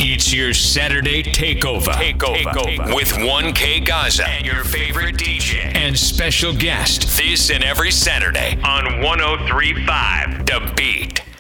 It's your Saturday takeover. With 1K Gaza and your favorite DJ and special guest. This and every Saturday on 103.5 The Beat.